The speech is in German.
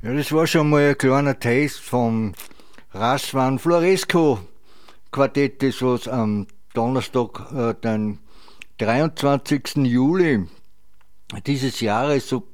Ja, das war schon mal ein kleiner Test vom Rasvan Floresco Quartett, das was am Donnerstag, den 23. Juli dieses Jahres